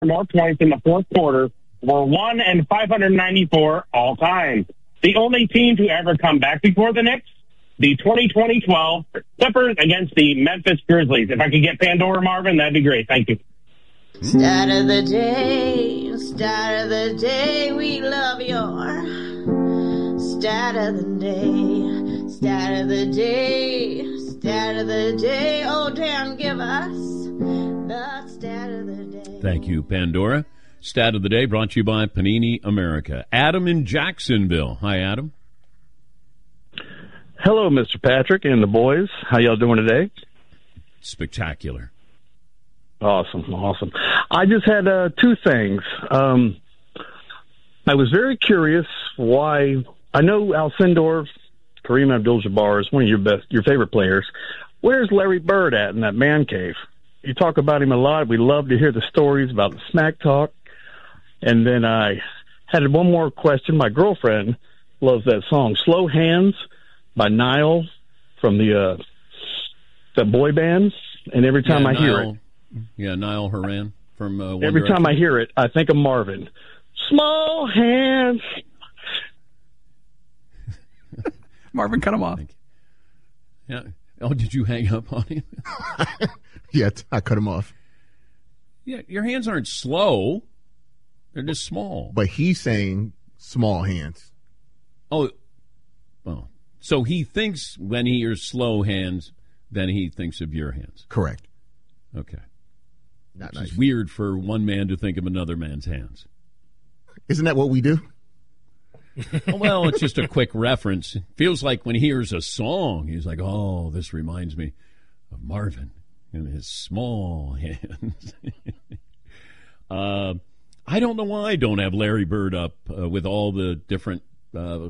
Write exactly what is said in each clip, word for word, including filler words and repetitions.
more points in the fourth quarter were one and five hundred ninety-four all time. The only team to ever come back before the Knicks, the twenty twenty twelve Clippers against the Memphis Grizzlies. If I could get Pandora, Marvin, that'd be great. Thank you. Start of the day, start of the day, we love your start of the day, start of the day, start of the day. Oh, damn, give us the start of the day. Thank you, Pandora. Stat of the day brought to you by Panini America. Adam in Jacksonville. Hi, Adam. Hello, Mister Patrick and the boys. How y'all doing today? Spectacular. Awesome, awesome. I just had uh, two things. Um, I was very curious why. I know Alcindor, Kareem Abdul-Jabbar is one of your best, your favorite players. Where's Larry Bird at in that man cave? You talk about him a lot. We love to hear the stories about the smack talk. And then I had one more question. My girlfriend loves that song, Slow Hands by Niall from the uh, the boy band. And every time yeah, I Niall, hear it. Yeah, Niall Horan from uh, One Every Direction. time I hear it, I think of Marvin. Small hands. Marvin, cut him off. Yeah. Oh, did you hang up on him? Yeah, I cut him off. Yeah, your hands aren't slow. They're just small. But he's saying small hands. Oh, oh. So he thinks when he hears slow hands, then he thinks of your hands. Correct. Okay. Not Which nice. is weird for one man to think of another man's hands. Isn't that what we do? Well, it's just a quick reference. It feels like when he hears a song, he's like, oh, this reminds me of Marvin and his small hands. uh, I don't know why I don't have Larry Bird up uh, with all the different uh,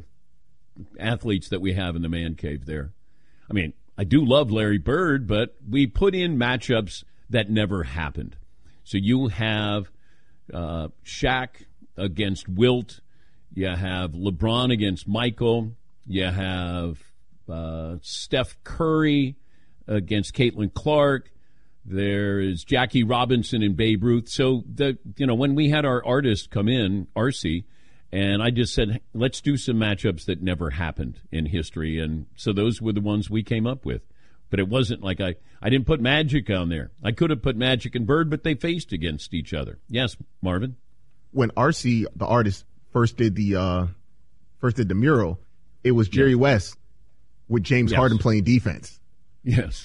athletes that we have in the man cave there. I mean, I do love Larry Bird, but we put in matchups that never happened. So you have uh, Shaq against Wilt. You have LeBron against Michael. You have uh, Steph Curry against Caitlin Clark. There is Jackie Robinson and Babe Ruth. So, the you know, when we had our artist come in, R C, and I just said, let's do some matchups that never happened in history. And so those were the ones we came up with. But it wasn't like I, I didn't put Magic on there. I could have put Magic and Bird, but they faced against each other. Yes, Marvin? When R C, the artist, first did the uh, first did the mural, it was Jerry Yeah. West with James Yes. Harden playing defense. Yes.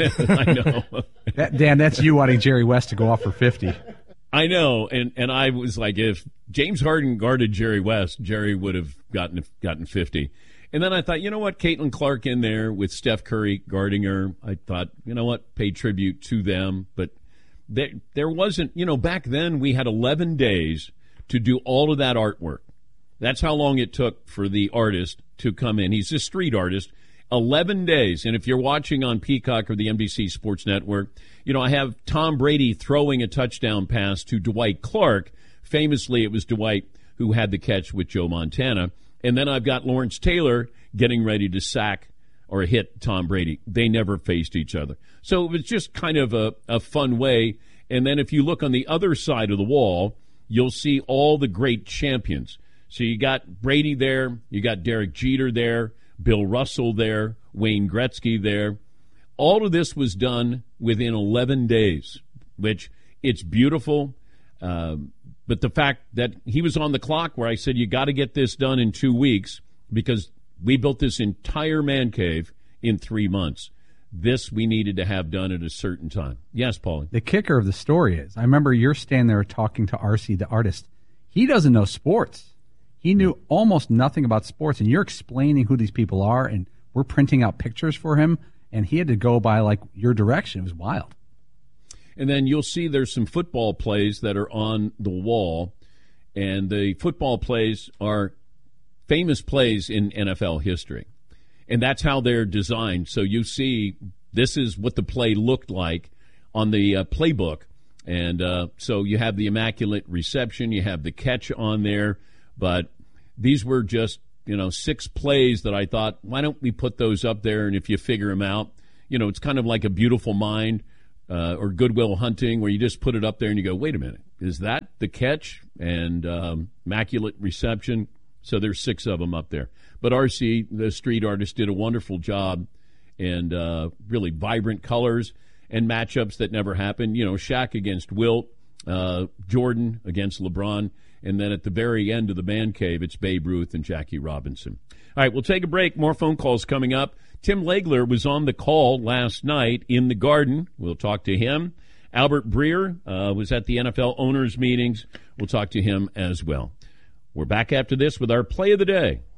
I know. That, Dan, that's you wanting Jerry West to go off for fifty. I know, and, and I was like, if James Harden guarded Jerry West, Jerry would have gotten gotten fifty. And then I thought, you know what, Caitlin Clark in there with Steph Curry guarding her. I thought, you know what, pay tribute to them. But there, there wasn't, you know, back then we had eleven days to do all of that artwork. That's how long it took for the artist to come in. He's a street artist. eleven days. And if you're watching on Peacock or the N B C Sports Network, you know, I have Tom Brady throwing a touchdown pass to Dwight Clark. Famously, it was Dwight who had the catch with Joe Montana. And then I've got Lawrence Taylor getting ready to sack or hit Tom Brady. They never faced each other. So it was just kind of a, a fun way. And then if you look on the other side of the wall, you'll see all the great champions. So you got Brady there, you got Derek Jeter there, Bill Russell there, Wayne Gretzky there. All of this was done within eleven days, which it's beautiful. Um, but the fact that he was on the clock where I said, you got to get this done in two weeks because we built this entire man cave in three months. This we needed to have done at a certain time. Yes, Paulie. The kicker of the story is, I remember you're standing there talking to R C, the artist. He doesn't know sports. He knew almost nothing about sports, and you're explaining who these people are, and we're printing out pictures for him, and he had to go by, like, your direction. It was wild. And then you'll see there's some football plays that are on the wall, and the football plays are famous plays in N F L history. And that's how they're designed. So you see this is what the play looked like on the uh, playbook. And uh, so you have the immaculate reception, you have the catch on there. But these were just, you know, six plays that I thought, why don't we put those up there? And if you figure them out, you know, it's kind of like A Beautiful Mind uh, or Good Will Hunting, where you just put it up there and you go, wait a minute, is that the catch and um, immaculate reception. So there's six of them up there. But R C, the street artist, did a wonderful job, and uh, really vibrant colors and matchups that never happened. You know, Shaq against Wilt, uh, Jordan against LeBron, and then at the very end of the man cave, it's Babe Ruth and Jackie Robinson. All right, we'll take a break. More phone calls coming up. Tim Legler was on the call last night in the Garden. We'll talk to him. Albert Breer uh, was at the N F L owners' meetings. We'll talk to him as well. We're back after this with our play of the day.